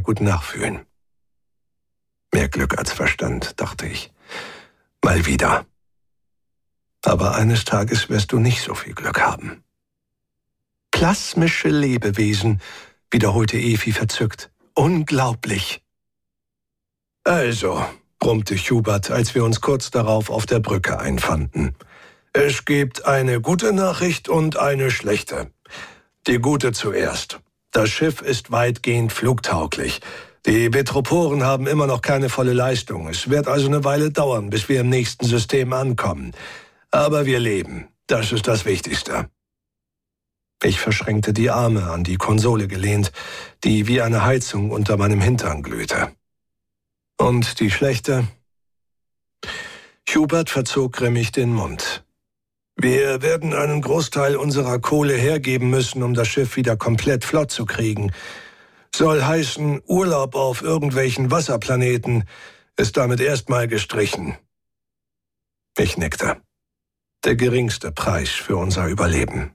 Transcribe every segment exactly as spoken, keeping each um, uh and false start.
gut nachfühlen. Mehr Glück als Verstand, dachte ich. Mal wieder. Aber eines Tages wirst du nicht so viel Glück haben. Plasmische Lebewesen, wiederholte Efi verzückt. Unglaublich. Also, brummte Hubert, als wir uns kurz darauf auf der Brücke einfanden. Es gibt eine gute Nachricht und eine schlechte. Die gute zuerst. Das Schiff ist weitgehend flugtauglich. Die Metroporen haben immer noch keine volle Leistung. Es wird also eine Weile dauern, bis wir im nächsten System ankommen. Aber wir leben. Das ist das Wichtigste. Ich verschränkte die Arme an die Konsole gelehnt, die wie eine Heizung unter meinem Hintern glühte. Und die schlechte? Hubert verzog grimmig den Mund. Wir werden einen Großteil unserer Kohle hergeben müssen, um das Schiff wieder komplett flott zu kriegen. Soll heißen, Urlaub auf irgendwelchen Wasserplaneten ist damit erstmal gestrichen. Ich nickte. Der geringste Preis für unser Überleben.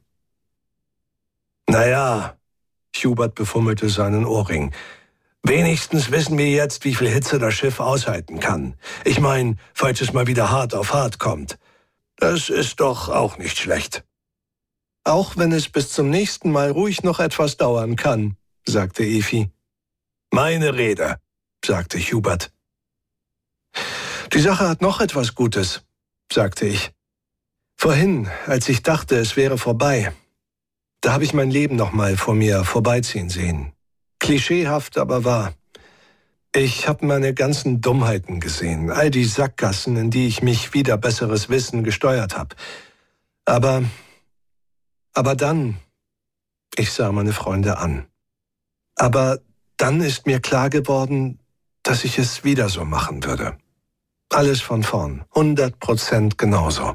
Naja, Hubert befummelte seinen Ohrring. Wenigstens wissen wir jetzt, wie viel Hitze das Schiff aushalten kann. Ich meine, falls es mal wieder hart auf hart kommt. Das ist doch auch nicht schlecht. Auch wenn es bis zum nächsten Mal ruhig noch etwas dauern kann, sagte Efi. Meine Rede, sagte Hubert. Die Sache hat noch etwas Gutes, sagte ich. Vorhin, als ich dachte, es wäre vorbei, da habe ich mein Leben noch mal vor mir vorbeiziehen sehen. Klischeehaft, aber wahr. Ich habe meine ganzen Dummheiten gesehen, all die Sackgassen, in die ich mich wider besseres Wissen gesteuert habe. Aber, aber dann, ich sah meine Freunde an. Aber dann ist mir klar geworden, dass ich es wieder so machen würde. Alles von vorn, hundert Prozent genauso.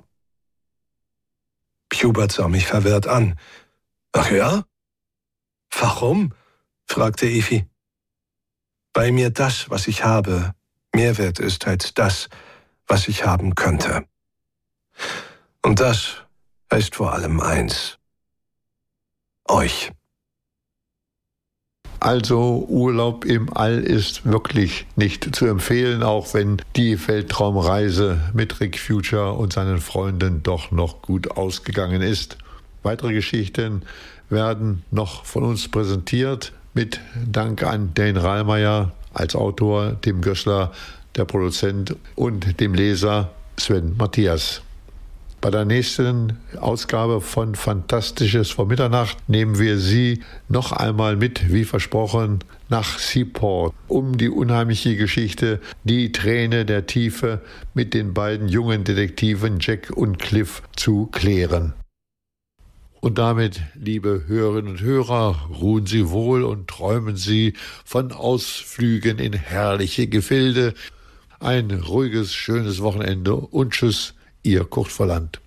Hubert sah mich verwirrt an. Ach ja? Warum? Fragte Efi. Weil mir das, was ich habe, mehr wert ist als das, was ich haben könnte. Und das heißt vor allem eins. Euch. Also Urlaub im All ist wirklich nicht zu empfehlen, auch wenn die Weltraumreise mit Rick Future und seinen Freunden doch noch gut ausgegangen ist. Weitere Geschichten werden noch von uns präsentiert, mit Dank an Dane Rallmeier als Autor, Tim Gößler, der Produzent, und dem Leser Sven Matthias. Bei der nächsten Ausgabe von Fantastisches vor Mitternacht nehmen wir Sie noch einmal mit, wie versprochen, nach Seaport, um die unheimliche Geschichte Die Träne der Tiefe mit den beiden jungen Detektiven Jack und Cliff zu klären. Und damit, liebe Hörerinnen und Hörer, ruhen Sie wohl und träumen Sie von Ausflügen in herrliche Gefilde. Ein ruhiges, schönes Wochenende und tschüss, Ihr Kurt Volland.